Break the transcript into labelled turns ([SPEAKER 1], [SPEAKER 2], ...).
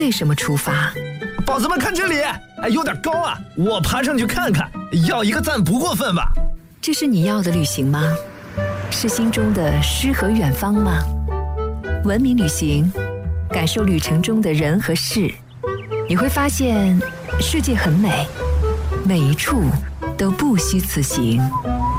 [SPEAKER 1] 为什么出发？
[SPEAKER 2] 宝子们看这里，有点高啊，我爬上去看看，要一个赞不过分吧？
[SPEAKER 1] 这是你要的旅行吗？是心中的诗和远方吗？文明旅行，感受旅程中的人和事，你会发现世界很美，每一处都不虚此行。